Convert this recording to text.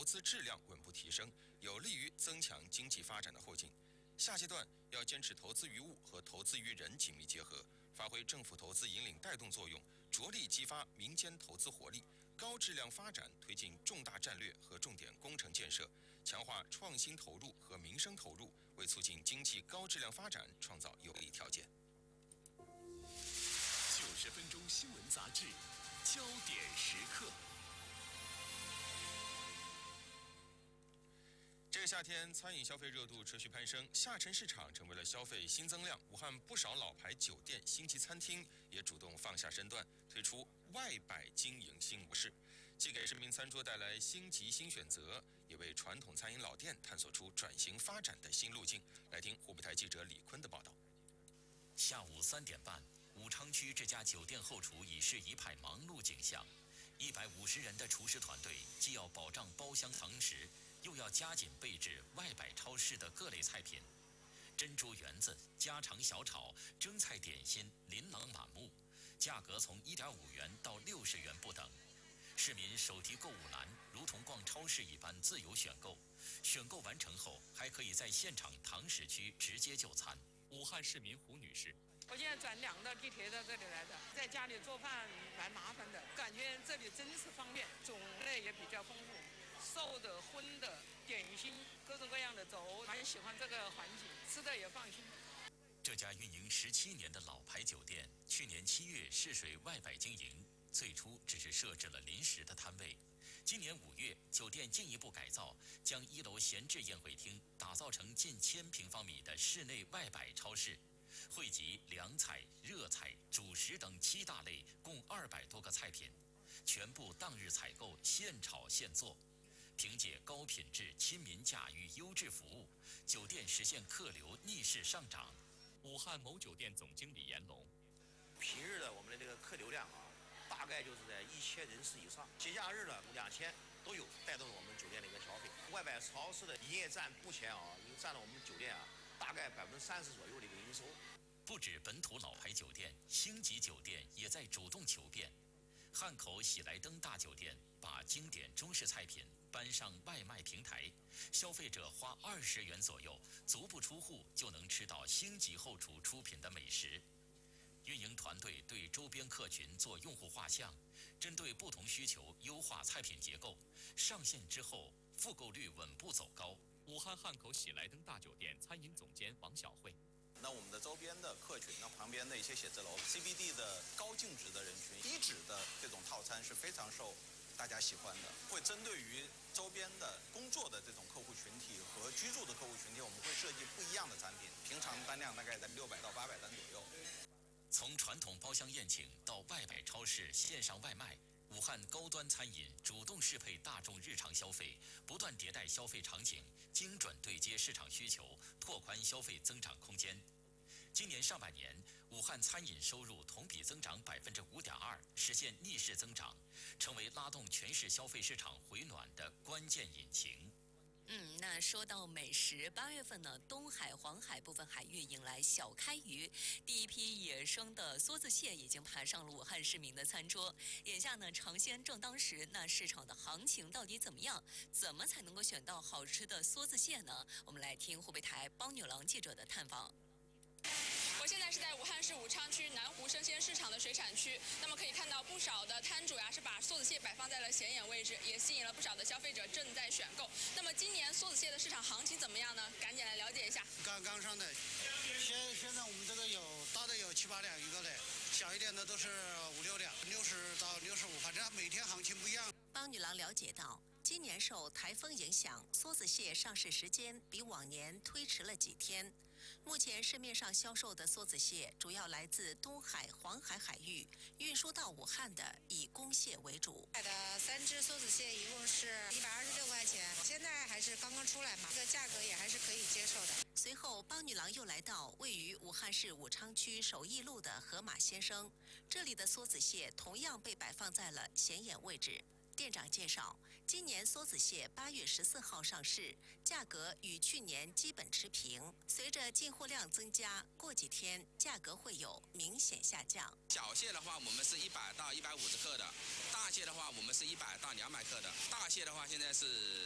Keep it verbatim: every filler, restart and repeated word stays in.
资质量稳步提升，有利于增强经济发展的后劲。下阶段要坚持投资于物和投资于人紧密结合，发挥政府投资引领带动作用，着力激发民间投资活力，高质量发展推进重大战略和重点工程建设，强化创新投入和民生投入，为促进经济高质量发展创造有利条件。 九十分钟新闻杂志，焦点时刻。 这个夏天，餐饮消费热度持续攀升，下沉市场成为了消费新增量。武汉不少老牌酒店、星级餐厅也主动放下身段，推出外摆经营新模式，既给市民餐桌带来星级新选择，也为传统餐饮老店探索出转型发展的新路径。来听湖北台记者李坤的报道。 下午三点半，武昌区这家酒店后厨已是一派忙碌景象。一百五十人的厨师团队，既要保障包厢堂食，又要加紧备制外摆超市的各类菜品，珍珠圆子、家常小炒、蒸菜点心琳琅满目，价格从一点五元到六十元不等。市民手提购物篮如同逛超市一般自由选购，选购完成后还可以在现场堂食区直接就餐。武汉市民胡女士。 我现在转两到地铁到这里来的，在家里做饭蛮麻烦的，感觉这里真是方便，种类也比较丰富，瘦的、荤的、点心，各种各样的粥，蛮喜欢这个环境，吃的也放心。 这家运营十七年的老牌酒店，去年七月试水外摆经营，最初只是设置了临时的摊位。今年五月，酒店进一步改造，将一楼闲置宴会厅打造成近千平方米的室内外摆超市。汇集凉菜、热菜、主食等七大类，共二百多个菜品，全部当日采购，现炒现做。凭借高品质、亲民价与优质服务，酒店实现客流逆势上涨。武汉某酒店总经理严龙， 平日的我们的这个客流量啊，大概就是在一千人次以上，节假日呢两千都有，带动了我们酒店的一个消费。外摆超市的营业占目前啊，已经占了我们酒店啊。大概百分之三十左右的一个营收。 不止本土老牌酒店，星级酒店也在主动求变。汉口喜来登大酒店把经典中式菜品搬上外卖平台，消费者花二十元左右，足不出户就能吃到星级后厨出品的美食。运营团队对周边客群做用户画像，针对不同需求优化菜品结构，上线之后复购率稳步走高。武汉汉口喜来登大酒店餐饮总监王晓慧， 那我们的周边的客群，那旁边的一些写字楼 C B D 的高净值的人群，低脂的这种套餐是非常受大家喜欢的。会针对于周边的工作的这种客户群体和居住的客户群体，我们会设计不一样的产品，平常单量大概在六百到八百单左右。 从传统包厢宴请到外摆超市线上外卖，武汉高端餐饮主动适配大众日常消费，不断迭代消费场景，精准对接市场需求，拓宽消费增长空间。今年上半年，武汉餐饮收入同比增长百分之五点二，实现逆势增长，成为拉动全市消费市场回暖的关键引擎。 嗯，那说到美食，八月份呢，东海、黄海部分海域迎来小开渔，第一批野生的梭子蟹已经爬上了武汉市民的餐桌。眼下呢，尝鲜正当时，那市场的行情到底怎么样？怎么才能够选到好吃的梭子蟹呢？我们来听湖北台帮女郎记者的探访。 我现在是在武汉市武昌区南湖生鲜市场的水产区，那么可以看到不少的摊主呀是把梭子蟹摆放在了显眼位置，也吸引了不少的消费者正在选购。那么今年梭子蟹的市场行情怎么样呢？赶紧来了解一下。 刚刚上的，现现在我们这个有大的有七八两一个嘞，小一点的都是五六两，六十到六十五，反正每天行情不一样。 帮女郎了解到，今年受台风影响，梭子蟹上市时间比往年推迟了几天。目前市面上销售的梭子蟹主要来自东海、黄海海域，运输到武汉的以公蟹为主。 买的三只梭子蟹一共是一百二十六块钱，现在还是刚刚出来嘛，这个价格也还是可以接受的。 随后，帮女郎又来到位于武汉市武昌区首义路的河马先生，这里的梭子蟹同样被摆放在了显眼位置。店长介绍，今年梭子蟹八月十四号上市，价格与去年基本持平。随着进货量增加，过几天价格会有明显下降。 小蟹的话，我们是一百到一百五十克的；大蟹的话，我们是一百到两百克的。大蟹的话，现在是